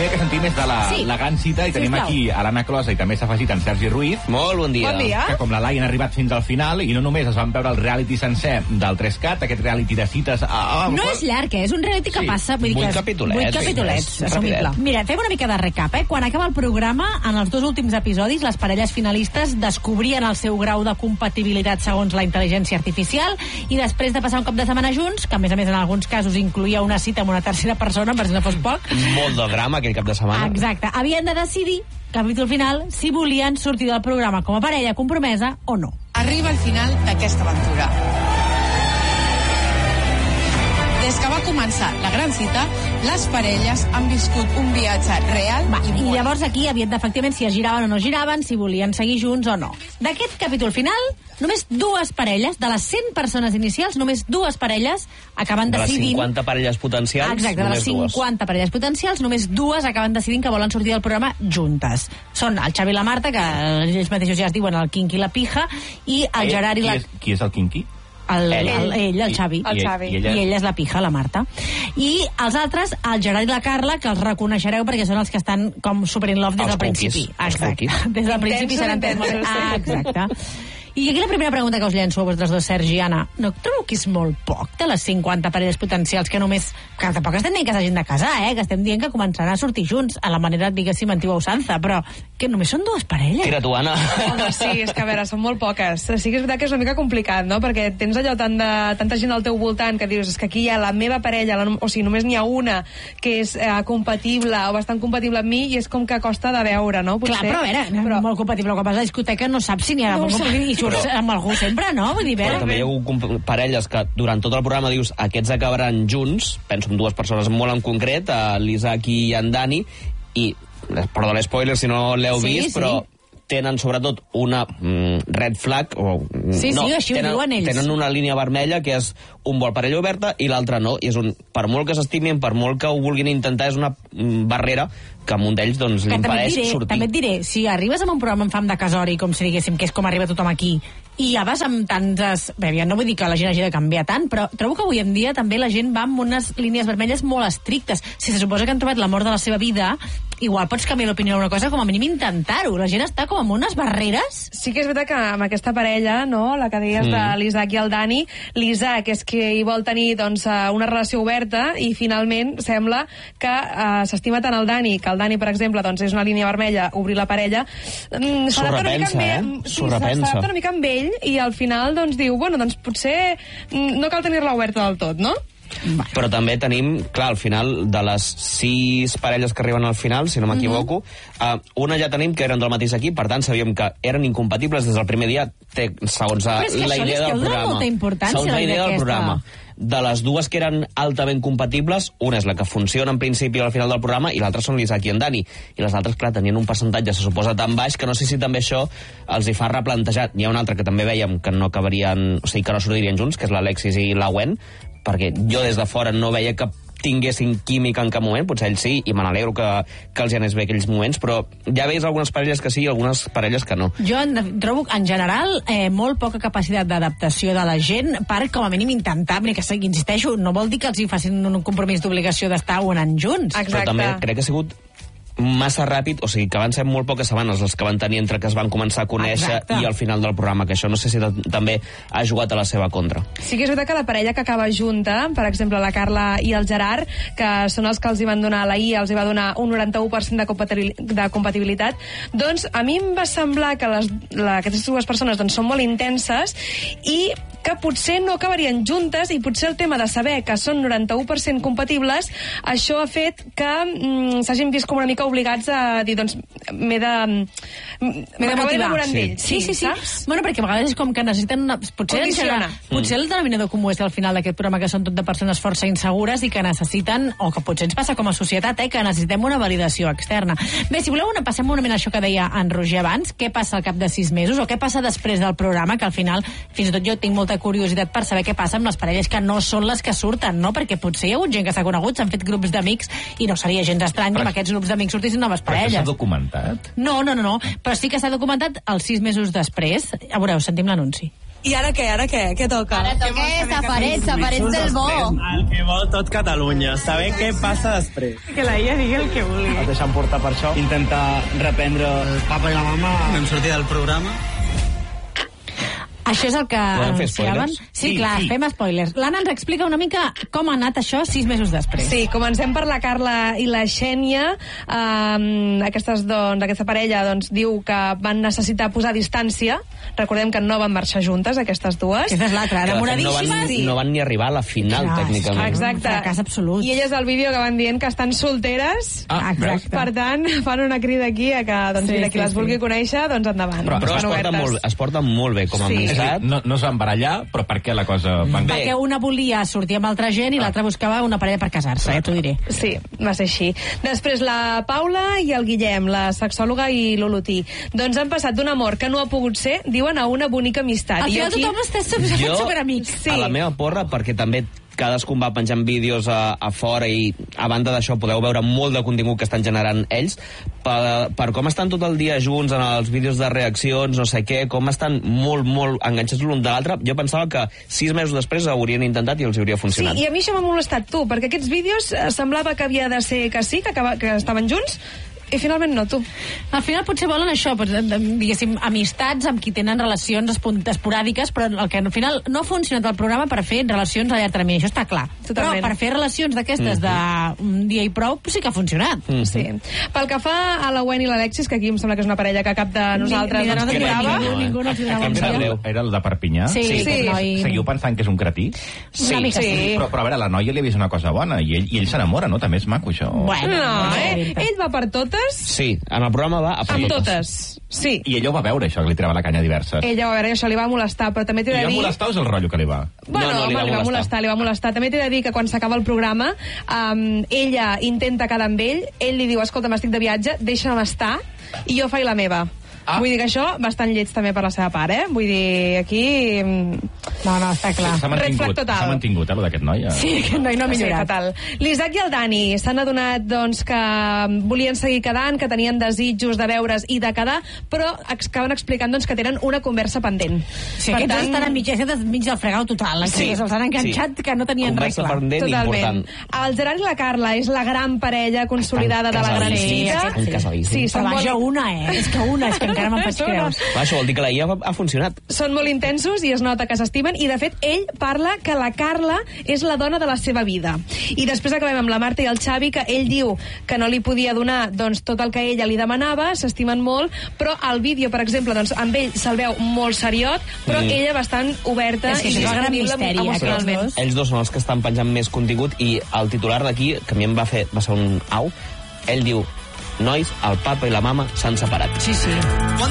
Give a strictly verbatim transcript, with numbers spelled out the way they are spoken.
que sentim és de la, Sí. la gran cita i tenim Sisplau. aquí a l'Anna Closa i també s'ha afegit en Sergi Ruiz. Molt bon dia. Bon dia. Que com la Laia han arribat fins al final i no només es van veure el reality sencer del tres cat, aquest reality de cites... A, a, No és llarg, eh? És un reality que Sí, passa... Vull dir vuit que és- capitolets, Vuit sí, capitolets, és assumible. rapidet. Mira, fem una mica de recap, eh? Quan acaba el programa, en els dos últims episodis, les parelles finalistes descobrien el seu grau de compatibilitat segons la intel·ligència artificial i després de passar un cap de setmana junts, que a més a més en alguns casos incluïa una cita amb una tercera persona, per si no fos poc, Molt de drama aquell cap de setmana. exacte, havien de decidir, capítol final, si volien sortir del programa com a parella compromesa o no. Arriba al final d'aquesta aventura. Des que va començar la gran cita, les parelles han viscut un viatge real Va, i I molt... llavors aquí havien d'efectivament si es giraven o no giraven, si volien seguir junts o no. D'aquest capítol final, només dues parelles, de les cent persones inicials, només dues parelles acaben De les decidint... cinquanta parelles potencials, Exacte, de les només dues. cinquanta parelles potencials, només dues acaben decidint que volen sortir del programa juntes. Són el Xavi i la Marta, que ells mateixos ja es diuen el Quinqui i la Pija, i el Eh, Gerard i qui la... És, qui és el Quinqui? El, Ell. el, ell, el Xavi. I, El i, Xavi. I ella... I ella és la Pija, la Marta. I els altres, el Gerard i la Carla, que els reconeixereu perquè són els que estan com super in love des Els del principi. cookies, els Exacte. cookies. Des del principi Intensos, s'han entès molt bé. intensos, Ah, sí. exacte. I aquí la primera pregunta que us llenço a vosaltres dos, Sergi i Anna. No trobo que és molt poc de les cinquanta parelles potencials que només... Que tampoc estem dient que s'hagin de casar, eh? Que estem dient que començaran a sortir junts a la manera, diguéssim, antigua usança, però que només són dues parelles. Tira tu, Anna. Home, sí, és que a veure, són molt poques. Sí que és veritat que és una mica complicat, no? Perquè tens allò tant de, tanta gent al teu voltant que dius, és que aquí hi ha la meva parella, la, o sigui, només n'hi ha una que és eh, compatible o bastant compatible amb mi i és com que costa de veure, no? Potser. Clar, però a veure, Però- molt compatible. Quan vas a la discoteca no saps si n'hi ha No ho algun saps. compatible i surts Però- amb algú sempre, no? Vull dir, bé, Però també hi ha hagut comp- parelles que durant tot el programa dius aquests acabaran junts, penso en dues persones molt en concret, a l'Isaac i en Dani, i, perdó l'espoiler si no l'heu Sí, vist, sí. però tenen sobretot una mm, red flag o, mm, Sí, sí, no, així ho tenen, diuen ells. tenen una línia vermella que és un vol parella oberta i l'altre no, i és un, per molt que s'estimin, per molt que ho vulguin intentar, és una mm, barrera que a un d'ells doncs, li Que també et, impedeix diré, sortir. també et diré, si arribes amb un programa en fam de casori, com si diguéssim que és com arriba tothom aquí, i ja vas amb tantes... Bé, ja no vull dir que la gent hagi de canviar tant, però trobo que avui en dia també la gent va amb unes línies vermelles molt estrictes. Si se suposa que han trobat l'amor de la seva vida, igual pots canviar d'opinió d'una cosa, com a mínim intentar-ho. La gent està com amb unes barreres... Sí que és veritat que amb aquesta parella, no?, la que deies mm. de l'Isaac i el Dani, l'Isaac és que hi vol tenir doncs, eh, una relació oberta i finalment sembla que eh, s'estima tant el Dani, que el Dani, per exemple, doncs, és una línia vermella, obrir la parella, mm, S'ho s'adapta una mica repensa, amb eh? ell, sí, S'ho repensa. s'adapta una mica amb ell i al final doncs, diu, bueno, doncs potser mm, no cal tenir-la oberta del tot, no? Però també tenim, clar, al final, de les sis parelles que arriben al final, si no m'equivoco, uh, una ja tenim que eren del mateix equip, per tant, sabíem que eren incompatibles des del primer dia, té, segons uh, Però és que la això li idea esteu del donant programa. molta importància, Segons la la idea idea del aquesta. programa. De les dues que eren altament compatibles, una és la que funciona en principi al final del programa i l'altra són l'Isaac i en Dani. I les altres, clar, tenien un percentatge, se suposa, tan baix que no sé si també això els hi fa replantejar. N'hi ha una altra que també veiem que no acabarien, o sigui, que no sortirien junts, que és l'Alexis i la Gwen, perquè jo des de fora no veia que tinguessin química en cap moment, potser ells sí, i me n'alegro que, que els hi anés bé aquells moments, però ja veus algunes parelles que sí i algunes parelles que no. Jo en, trobo, en general, eh, molt poca capacitat d'adaptació de la gent per, com a mínim, intentar, perquè, insisteixo, no vol dir que els hi facin un compromís d'obligació d'estar un any junts. Exacte. Però també crec que ha sigut massa ràpid, o sigui, que van ser molt poques setmanes les que van tenir entre que es van començar a conèixer Exacte. i al final del programa, que això no sé si t- també ha jugat a la seva contra. Sí que és veritat que la parella que acaba junta, per exemple, la Carla i el Gerard, que són els que els hi van donar, la I A els hi va donar un noranta-u per cent de, compatibil de compatibilitat, doncs a mi em va semblar que les, la, aquestes dues persones doncs, són molt intenses i que potser no acabarien juntes i potser el tema de saber que són noranta-u per cent compatibles, això ha fet que mm, s'hagin vist com una mica obligats a dir, doncs, m'he de... M'he de motivar. Sí. Sí, sí, sí. Saps? Bueno, perquè a vegades és com que necessiten una... Potser, Condiciona. mm. potser el denominador comú és al final d'aquest programa que són tot de persones força insegures i que necessiten, o que potser ens passa com a societat, eh, que necessitem una validació externa. Bé, si voleu, una, passem un moment a això que deia en Roger abans, què passa al cap de sis mesos o què passa després del programa, que al final, fins i tot jo tinc molta curiositat per saber què passa amb les parelles que no són les que surten, no? Perquè potser hi ha hagut gent que s'ha conegut, s'han fet grups d'amics i no seria gens estrany que amb aquests grups d'amics sortissin noves Però això parelles. s'ha documentat. No, no, no, no, però sí que s'ha documentat els sis mesos després. A veureu, sentim l'anunci. I ara què, ara què? Què toca? Ara toca safarets, safarets del bo. El que vol tot Catalunya, saber què passa després. Que la Ia digui el que vulgui. Et deixen portar per això. Intentar reprendre el papa i la mama. Vam sortir del programa. Això és el que Podem fer anunciaven? spoilers? Sí, Sí, clar, sí. fem spoilers. L'Anna ens explica una mica com ha anat això sis mesos després. Sí, comencem per la Carla i la Xènia. Um, aquestes, doncs, aquesta parella doncs, diu que van necessitar posar distància. Recordem que no van marxar juntes, aquestes dues. Aquesta és l'altra, Que, de fet, no, enamoradíssimes. van, no van ni arribar a la final, Clar, tècnicament. Exacte. fracàs absolut. I elles al vídeo que van dient que estan solteres. Ah, Exacte. Per tant, fan una crida aquí a que doncs, Sí, mira, qui sí, les sí. vulgui conèixer, doncs endavant. Però, però es, Estan porta obertes. molt, es porta molt bé com a Sí. És a amistat. dir, no, no es van barallar, però per què la cosa van bé? Perquè una volia sortir amb altra gent i l'altra buscava una parella per casar-se, eh, t'ho diré. Sí, va ser així. Després la Paula i el Guillem, la sexòloga i l'Olotí. Doncs han passat d'un amor que no ha pogut ser, diuen, a una bonica amistat. Al I final aquí- tothom està super, Jo, superamics. Sí. a la meva porra, perquè també cadascun va penjant vídeos a, a fora i a banda d'això podeu veure molt de contingut que estan generant ells per, per com estan tot el dia junts en els vídeos de reaccions, no sé què, com estan molt, molt enganxats l'un de l'altre. Jo pensava que sis mesos després ho haurien intentat i els hauria Sí, funcionat. i a mi això m'ha molestat, tu, perquè aquests vídeos eh, semblava que havia de ser que sí, que, acaba, que estaven junts, i finalment no, tu. Al final potser volen això, doncs, diguéssim, amistats amb qui tenen relacions espon- esporàdiques, però el que al final no ha funcionat el programa per fer relacions a llarg termini, això està clar. Totalment. Però per fer relacions d'aquestes d'un dia i prou, sí que ha funcionat. Mm. Sí. Pel que fa a la Gwen i l'Alexis, que aquí em sembla que és una parella que cap de nosaltres ni de doncs, nosaltres tirava. ningú, ningú no els donava Em un sap dia. greu. Era el de Perpinyà? Sí, Sí. aquest noi... Seguiu pensant que és un cretí? Sí. Una mica Sí. sí. Però, però a veure, la noia li ha vist una cosa bona i ell, i ell s'enamora, no? També és maco, això. Bueno, No, eh? pinta. Ell va per totes, Sí, en el programa va a per amb totes. totes. Sí. I ella ho va veure, això, que li tirava la canya diverses. Ella va veure que això li va molestar, però també t'he I de li va dir... molestar o és el rotllo que li va? Bueno, No, no, li home, va li va molestar. molestar, li va molestar. També t'he de dir que quan s'acaba el programa, um, ella intenta quedar amb ell, ell li diu, escolta, m'estic de viatge, deixa'm estar, i jo faig la meva. Ah. Vull dir que això, bastant lleig també per la seva part, eh? Vull dir, aquí... mm, No, no, està clar. S'ha Red flag mantingut, total. s'ha mantingut, eh, lo d'aquest noi. eh? Sí, aquest noi no ha Sí, millorat. fatal. L'Isaac i el Dani s'han adonat doncs, que volien seguir quedant, que tenien desitjos de veure's i de quedar, però acaben explicant doncs, que tenen una conversa pendent. Sí, aquests tant... estan enmig, enmig del fregau total. Sí, Sí, els han enganxat sí. que no tenien res Conversa clar. pendent Totalment. important. El Gerard i la Carla és la gran parella consolidada de la gran casadíssims, cita. estan casadíssims. Sí, Però són vaja, molt, una, eh? És que una, és que encara me'n faig creus. Va, això vol dir que la I A ha, ha funcionat. són molt intensos i es nota que s'estimen, i de fet ell parla que la Carla és la dona de la seva vida. I després acabem amb la Marta i el Xavi, que ell diu que no li podia donar doncs, tot el que ella li demanava, s'estimen molt, però al vídeo, per exemple, doncs, amb ell se'l veu molt seriot, però Mm. ella bastant oberta És que i això és el gran disponible misteri, emocionalment. aquests Ells dos són els que estan penjant més contingut i el titular d'aquí, que a mi em va fer va ser un au, ell diu, nois, el papa i la mama s'han separat. Sí, sí.